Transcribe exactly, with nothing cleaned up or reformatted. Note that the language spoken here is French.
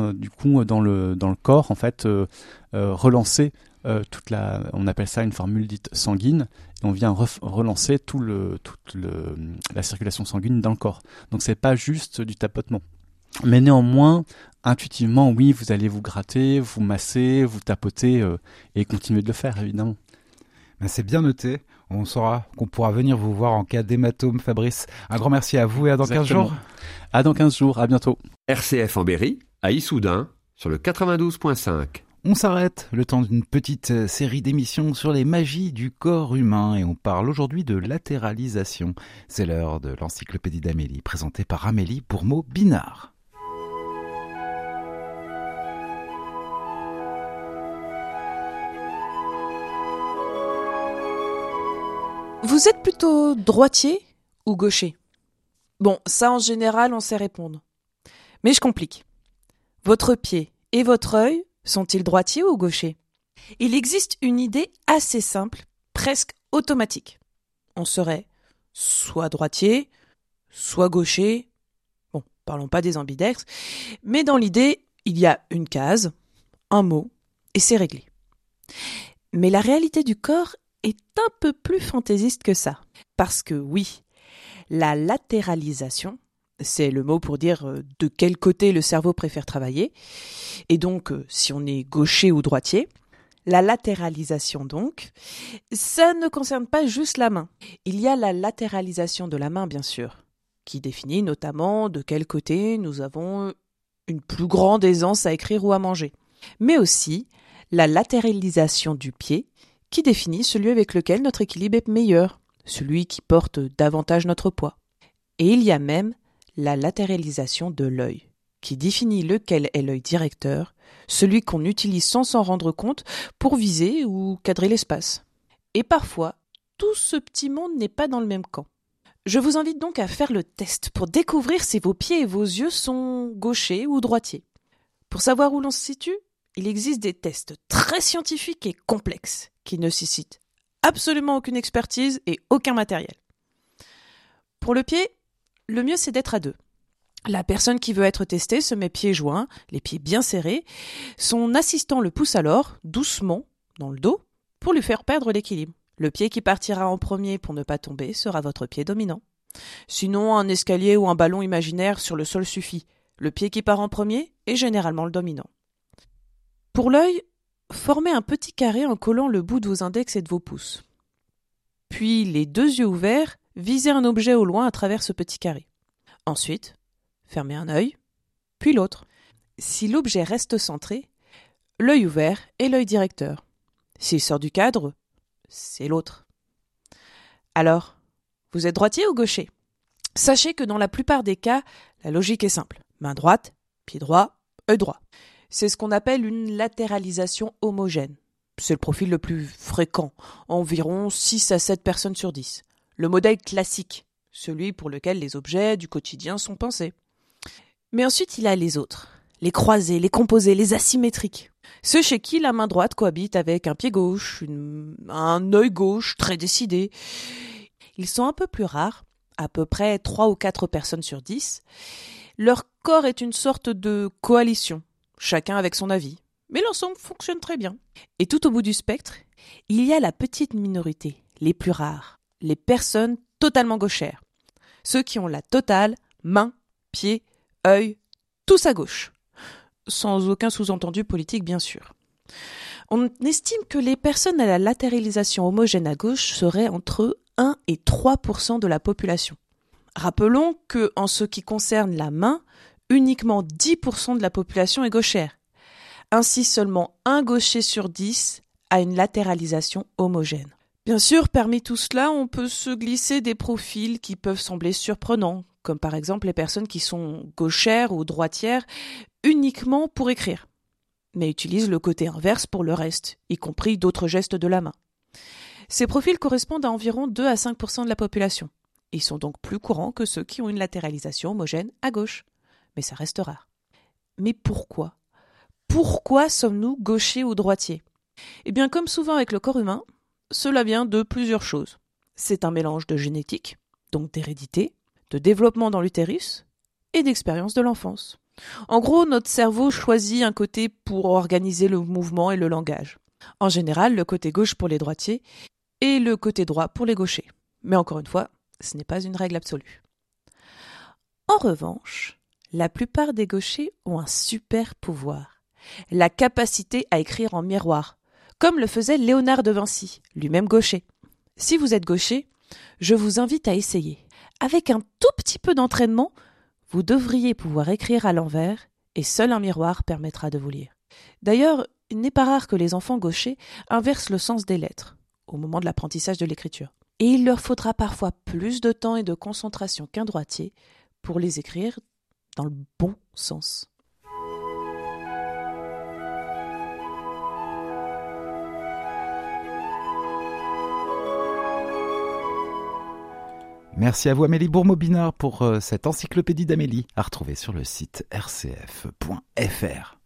vient du coup dans le dans le corps en fait euh, euh, relancer euh, toute la, on appelle ça une formule dite sanguine, et on vient ref- relancer tout le toute le la circulation sanguine dans le corps. Donc c'est pas juste du tapotement. Mais néanmoins, intuitivement, oui, vous allez vous gratter, vous masser, vous tapoter euh, et continuer de le faire, évidemment. Ben c'est bien noté. On saura qu'on pourra venir vous voir en cas d'hématome, Fabrice. Un grand merci à vous et à dans Exactement. quinze jours. À dans quinze jours, à bientôt. R C F en Berry, à Issoudun, sur le quatre-vingt-douze virgule cinq. On s'arrête le temps d'une petite série d'émissions sur les magies du corps humain et on parle aujourd'hui de latéralisation. C'est l'heure de l'encyclopédie d'Amélie, présentée par Amélie Bourmeau-Binard. Vous êtes plutôt droitier ou gaucher ? Bon, ça en général on sait répondre. Mais je complique. Votre pied et votre œil sont-ils droitiers ou gauchers ? Il existe une idée assez simple, presque automatique. On serait soit droitier, soit gaucher. Bon, parlons pas des ambidextres. Mais dans l'idée, il y a une case, un mot, et c'est réglé. Mais la réalité du corps est un peu plus fantaisiste que ça. Parce que oui, la latéralisation, c'est le mot pour dire de quel côté le cerveau préfère travailler. Et donc, si on est gaucher ou droitier, la latéralisation donc, ça ne concerne pas juste la main. Il y a la latéralisation de la main, bien sûr, qui définit notamment de quel côté nous avons une plus grande aisance à écrire ou à manger. Mais aussi la latéralisation du pied, qui définit celui avec lequel notre équilibre est meilleur, celui qui porte davantage notre poids. Et il y a même la latéralisation de l'œil, qui définit lequel est l'œil directeur, celui qu'on utilise sans s'en rendre compte pour viser ou cadrer l'espace. Et parfois, tout ce petit monde n'est pas dans le même camp. Je vous invite donc à faire le test pour découvrir si vos pieds et vos yeux sont gauchers ou droitiers. Pour savoir où l'on se situe, il existe des tests très scientifiques et complexes qui ne nécessitent absolument aucune expertise et aucun matériel. Pour le pied, le mieux c'est d'être à deux. La personne qui veut être testée se met pieds joints, les pieds bien serrés. Son assistant le pousse alors, doucement, dans le dos, pour lui faire perdre l'équilibre. Le pied qui partira en premier pour ne pas tomber sera votre pied dominant. Sinon, un escalier ou un ballon imaginaire sur le sol suffit. Le pied qui part en premier est généralement le dominant. Pour l'œil, formez un petit carré en collant le bout de vos index et de vos pouces. Puis, les deux yeux ouverts, visez un objet au loin à travers ce petit carré. Ensuite, fermez un œil, puis l'autre. Si l'objet reste centré, l'œil ouvert est l'œil directeur. S'il sort du cadre, c'est l'autre. Alors, vous êtes droitier ou gaucher ? Sachez que dans la plupart des cas, la logique est simple. Main droite, pied droit, œil droit. C'est ce qu'on appelle une latéralisation homogène. C'est le profil le plus fréquent, environ six à sept personnes sur dix. Le modèle classique, celui pour lequel les objets du quotidien sont pensés. Mais ensuite, il y a les autres, les croisés, les composés, les asymétriques. Ceux chez qui la main droite cohabite avec un pied gauche, une, un œil gauche très décidé. Ils sont un peu plus rares, à peu près trois ou quatre personnes sur dix. Leur corps est une sorte de coalition, chacun avec son avis. Mais l'ensemble fonctionne très bien. Et tout au bout du spectre, il y a la petite minorité, les plus rares, les personnes totalement gauchères. Ceux qui ont la totale, main, pied, œil, tous à gauche. Sans aucun sous-entendu politique, bien sûr. On estime que les personnes à la latéralisation homogène à gauche seraient entre un et trois pour cent de la population. Rappelons que, en ce qui concerne la main, uniquement dix pour cent de la population est gauchère. Ainsi, seulement un gaucher sur dix a une latéralisation homogène. Bien sûr, parmi tout cela, on peut se glisser des profils qui peuvent sembler surprenants, comme par exemple les personnes qui sont gauchères ou droitières uniquement pour écrire, mais utilisent le côté inverse pour le reste, y compris d'autres gestes de la main. Ces profils correspondent à environ deux à cinq pour cent de la population. Ils sont donc plus courants que ceux qui ont une latéralisation homogène à gauche, mais ça reste rare. Mais pourquoi ? Pourquoi sommes-nous gauchers ou droitiers ? Eh bien, comme souvent avec le corps humain, cela vient de plusieurs choses. C'est un mélange de génétique, donc d'hérédité, de développement dans l'utérus et d'expérience de l'enfance. En gros, notre cerveau choisit un côté pour organiser le mouvement et le langage. En général, le côté gauche pour les droitiers et le côté droit pour les gauchers. Mais encore une fois, ce n'est pas une règle absolue. En revanche, la plupart des gauchers ont un super pouvoir, la capacité à écrire en miroir, comme le faisait Léonard de Vinci, lui-même gaucher. Si vous êtes gaucher, je vous invite à essayer. Avec un tout petit peu d'entraînement, vous devriez pouvoir écrire à l'envers et seul un miroir permettra de vous lire. D'ailleurs, il n'est pas rare que les enfants gauchers inversent le sens des lettres au moment de l'apprentissage de l'écriture. Et il leur faudra parfois plus de temps et de concentration qu'un droitier pour les écrire dans le bon sens. Merci à vous Amélie Bourmeau-Binard pour euh, cette encyclopédie d'Amélie à retrouver sur le site r c f point f r.